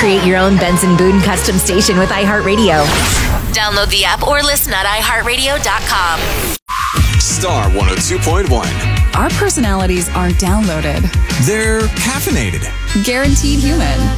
Create your own Benson Boone custom station with iHeartRadio. Download the app or listen at iHeartRadio.com. Star 102.1. Our personalities aren't downloaded. They're caffeinated. Guaranteed human.